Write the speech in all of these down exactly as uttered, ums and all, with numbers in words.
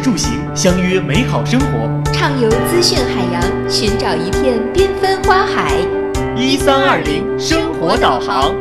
住行，相约美好生活， 畅游资讯海洋，寻找一片缤纷花海。 一三二零生活导航。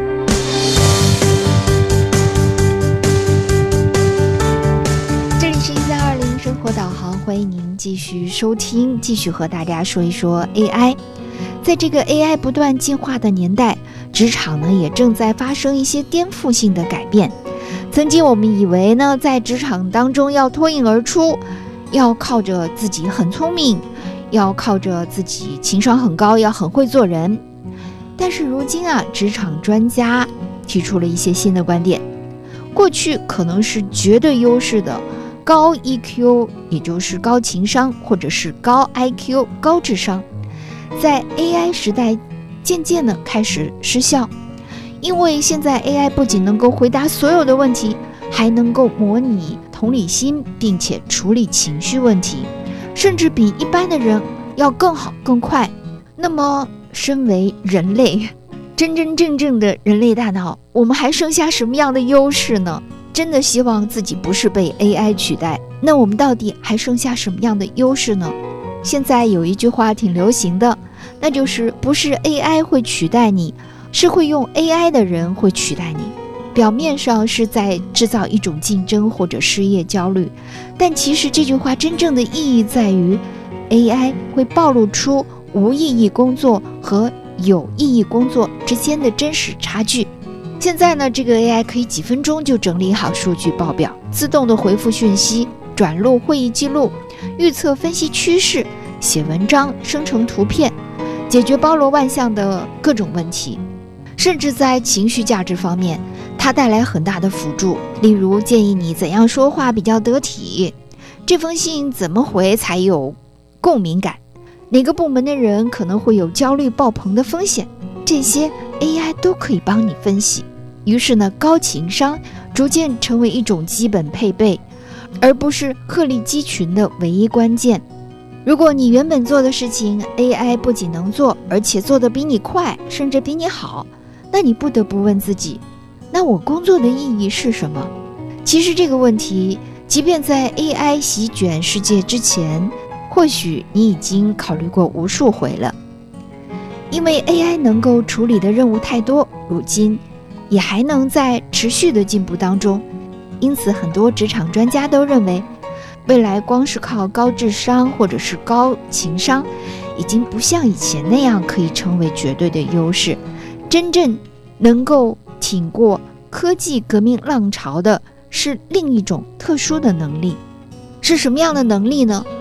这里是一三二零生活导航，欢迎您继续收听，继续和大家说一说 A I。在这个 A I 不断进化的年代，职场呢也正在发生一些颠覆性的改变。曾经我们以为呢，在职场当中要脱颖而出，要靠着自己很聪明，要靠着自己情商很高，要很会做人。但是如今啊，职场专家提出了一些新的观点。过去可能是绝对优势的高 E Q， 也就是高情商，或者是高 I Q 高智商，在 A I 时代渐渐的开始失效。因为现在 A I 不仅能够回答所有的问题，还能够模拟同理心，并且处理情绪问题，甚至比一般的人要更好更快。那么身为人类，真真正正的人类大脑，我们还剩下什么样的优势呢？真的希望自己不是被 A I 取代，那我们到底还剩下什么样的优势呢？现在有一句话挺流行的，那就是不是 A I 会取代你，是会用 A I 的人会取代你。表面上是在制造一种竞争或者失业焦虑，但其实这句话真正的意义在于 A I 会暴露出无意义工作和有意义工作之间的真实差距。现在呢，这个 A I 可以几分钟就整理好数据报表，自动的回复讯息，转录会议记录，预测分析趋势，写文章，生成图片，解决包罗万象的各种问题。甚至在情绪价值方面，它带来很大的辅助，例如建议你怎样说话比较得体，这封信怎么回才有共鸣感，哪个部门的人可能会有焦虑爆棚的风险，这些 A I 都可以帮你分析。于是呢，高情商逐渐成为一种基本配备，而不是鹤立鸡群的唯一关键。如果你原本做的事情 A I 不仅能做，而且做得比你快，甚至比你好，那你不得不问自己，那我工作的意义是什么？其实这个问题，即便在 A I 席卷世界之前，或许你已经考虑过无数回了。因为 A I 能够处理的任务太多，如今也还能在持续的进步当中。因此很多职场专家都认为，未来光是靠高智商或者是高情商，已经不像以前那样可以成为绝对的优势。真正能够挺过科技革命浪潮的是另一种特殊的能力。是什么样的能力呢？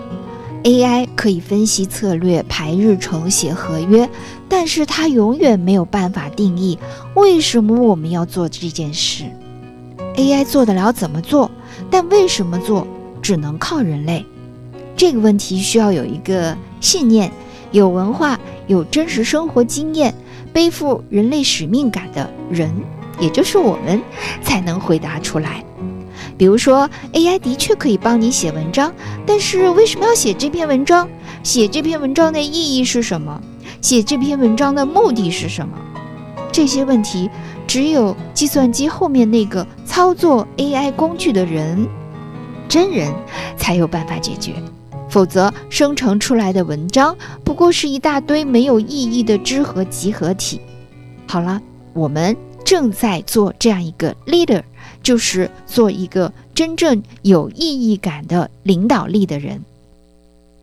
A I 可以分析策略，排日程，写合约，但是它永远没有办法定义为什么我们要做这件事。 A I 做得了怎么做，但为什么做只能靠人类。这个问题需要有一个信念，有文化，有真实生活经验，背负人类使命感的人，也就是我们，才能回答出来。比如说 A I 的确可以帮你写文章，但是为什么要写这篇文章？写这篇文章的意义是什么？写这篇文章的目的是什么？这些问题只有计算机后面那个操作 A I 工具的人，真人才有办法解决。否则生成出来的文章不过是一大堆没有意义的知和集合体。好了，我们正在做这样一个 leader， 就是做一个真正有意义感的领导力的人。